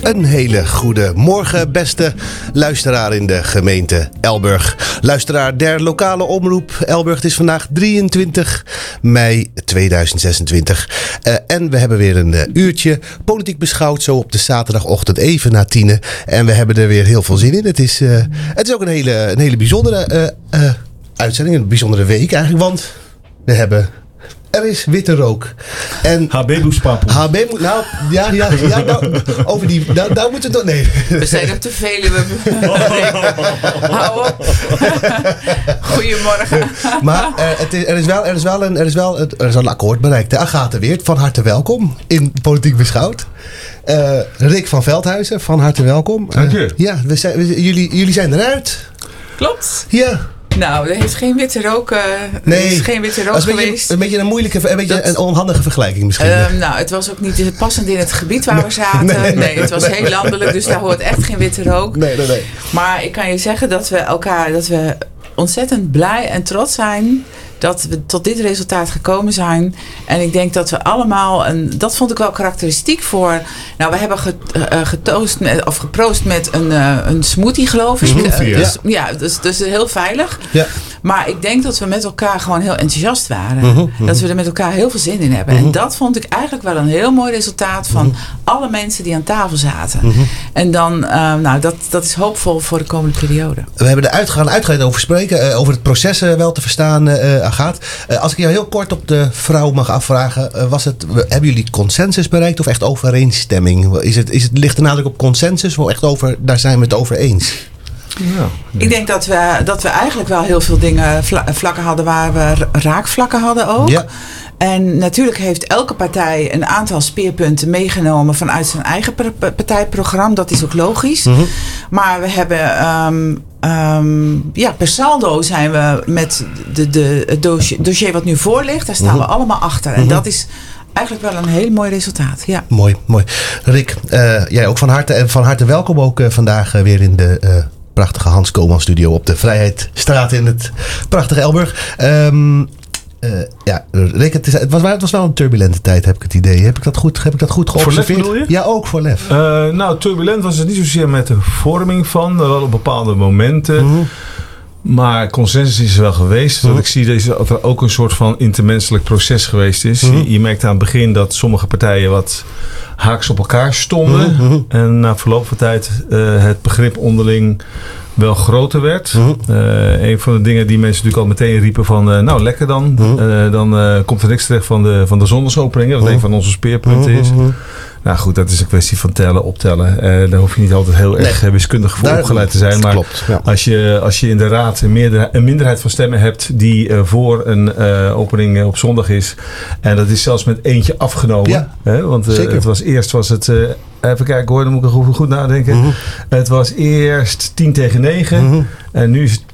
Een hele goede morgen, beste luisteraar in de gemeente Elburg. Luisteraar der lokale omroep Elburg. Het is vandaag 23 mei 2026. En we hebben weer een uurtje politiek beschouwd. Zo op de zaterdagochtend even na 10. En we hebben er weer heel veel zin in. Het is ook een hele bijzondere uitzending. Een bijzondere week eigenlijk. Want we hebben... Er is witte rook. En HB-boespappel. Nou, ja, over die... Daar moeten we... Nee. We zijn op de Veluwe. Hou op. Goedemorgen. Maar er is wel een akkoord bereikt. De Agatha Weert, van harte welkom in Politiek Beschouwd. Rick van Veldhuizen, van harte welkom. Dank je. Ja, jullie zijn eruit. Klopt. Ja. Nou, er heeft geen witte rook, is geen witte rook geweest. Een beetje een onhandige vergelijking misschien. Nou, het was ook niet passend in het gebied waar we zaten. Nee, het was heel landelijk, dus daar hoort echt geen witte rook. Nee. Maar ik kan je zeggen dat we ontzettend blij en trots zijn dat we tot dit resultaat gekomen zijn. En ik denk dat we allemaal, en dat vond ik wel karakteristiek voor... Nou, we hebben geproost met een smoothie, geloof ik. Dus heel veilig. Ja. Maar ik denk dat we met elkaar gewoon heel enthousiast waren. Dat we er met elkaar heel veel zin in hebben. En dat vond ik eigenlijk wel een heel mooi resultaat van alle mensen die aan tafel zaten. En dan, dat is hoopvol voor de komende periode. We hebben er uitgebreid over spreken. Over het proces wel te verstaan, Agathe. Als ik jou heel kort op de vrouw mag afvragen. Hebben jullie consensus bereikt of echt overeenstemming? Ligt de nadruk op consensus? Of echt daar zijn we het over eens? Ja. Ik denk dat we eigenlijk wel heel veel dingen vlakken hadden waar we raakvlakken hadden ook. Ja. En natuurlijk heeft elke partij een aantal speerpunten meegenomen vanuit zijn eigen partijprogramma. Dat is ook logisch. Maar we hebben... per saldo zijn we met het dossier wat nu voor ligt. Daar staan we allemaal achter. En dat is eigenlijk wel een heel mooi resultaat. Ja. Mooi. Rick, jij ook van harte welkom ook vandaag weer in de... prachtige Hans Koolman studio op de Vrijheidstraat in het prachtige Elburg. Rick, het was wel een turbulente tijd, heb ik het idee. Heb ik dat goed geobserveerd? Voor Lef bedoel je? Ja, ook voor Lef. Turbulent was het niet zozeer met de vorming van, wel op bepaalde momenten. Maar consensus is er wel geweest. Dat ik zie dat er ook een soort van intermenselijk proces geweest is. Je merkt aan het begin dat sommige partijen wat haaks op elkaar stonden. En na verloop van tijd het begrip onderling wel groter werd. Een van de dingen die mensen natuurlijk al meteen riepen van... lekker dan. Dan komt er niks terecht van de zondagopeningen. Dat een van onze speerpunten is. Nou goed, dat is een kwestie van tellen, optellen. Daar hoef je niet altijd heel erg wiskundig voor opgeleid te zijn. Maar klopt, ja. Als je in de raad een minderheid van stemmen hebt... die voor een opening op zondag is... en dat is zelfs met eentje afgenomen. Ja, want eerst was het... even kijken hoor, dan moet ik goed nadenken. Het was eerst 10-9. En nu is het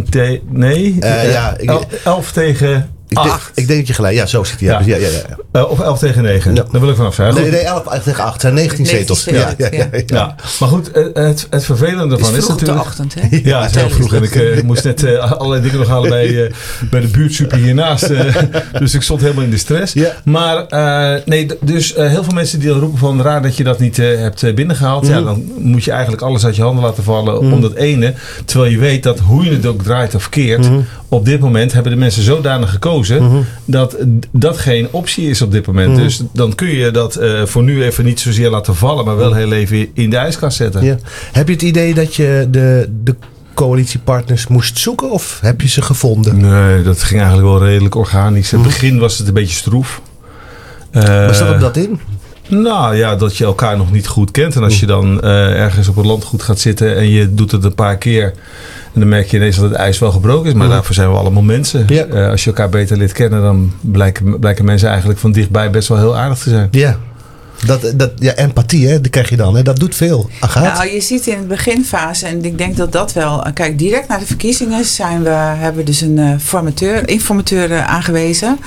11 tegen... Ik denk dat je gelijk. Ja, zo zit hij. Ja. Of 11-9. Ja. Daar wil ik vanaf zijn. Nee, 11 tegen 8. zijn 19 zetels. Ja. Maar goed, het vervelende ervan is natuurlijk... Het is vroeg de ochtend, hè? Ja, het is heel vroeg. En ik moest net allerlei dingen nog halen bij de buurtsuper hiernaast. Dus ik stond helemaal in de stress. Ja. Maar heel veel mensen die dan roepen van... raar dat je dat niet hebt binnengehaald. Ja, dan moet je eigenlijk alles uit je handen laten vallen om dat ene. Terwijl je weet dat hoe je het ook draait of keert... op dit moment hebben de mensen zodanig gekozen... dat dat geen optie is op dit moment. Dus dan kun je dat voor nu even niet zozeer laten vallen... maar wel heel even in de ijskast zetten. Ja. Heb je het idee dat je de coalitiepartners moest zoeken... of heb je ze gevonden? Nee, dat ging eigenlijk wel redelijk organisch. In het begin was het een beetje stroef. Waar zat dat in? Nou ja, dat je elkaar nog niet goed kent. En als je dan ergens op het landgoed gaat zitten... en je doet het een paar keer... en dan merk je ineens dat het ijs wel gebroken is. Maar daarvoor zijn we allemaal mensen. Ja. Als je elkaar beter leert kennen... dan blijken mensen eigenlijk van dichtbij best wel heel aardig te zijn. Ja. Empathie, hè, dat krijg je dan. Hè? Dat doet veel. Agathe? Nou, je ziet in de beginfase, en ik denk dat wel... Kijk, direct na de verkiezingen hebben we dus een informateur aangewezen...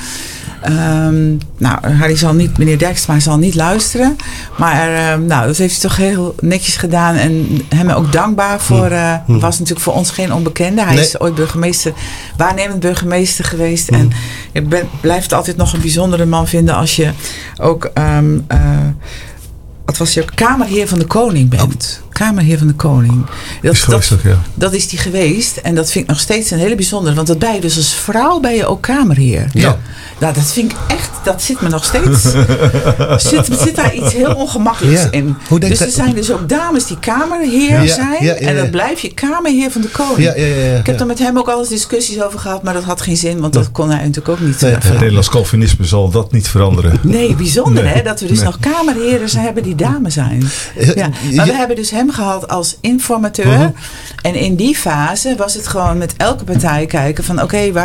meneer Dijkstra zal niet luisteren. Maar dat heeft hij toch heel netjes gedaan. En hem ook dankbaar voor. Was natuurlijk voor ons geen onbekende. Hij is ooit waarnemend burgemeester geweest. En ik blijf het altijd nog een bijzondere man vinden. Als je ook wat was hij ook? Kamerheer van de Koning bent. Kamerheer van de Koning. Dat is die geweest. En dat vind ik nog steeds een hele bijzondere. Want dat ben je dus als vrouw ben je ook Kamerheer. Ja. Nou, dat vind ik echt, dat zit me nog steeds. zit daar iets heel ongemakkelijks in. Dus er zijn dus ook dames die Kamerheer zijn. En dan blijf je Kamerheer van de Koning. Ik heb er met hem ook al eens discussies over gehad. Maar dat had geen zin. Want dat kon hij natuurlijk ook niet. Het Nederlands Calvinisme zal dat niet veranderen. Nee, bijzonder hè. Dat we dus nog Kamerheren hebben die dames zijn. Ja. Maar we hebben dus hem gehad als informateur. En in die fase was het gewoon met elke partij kijken van oké, waar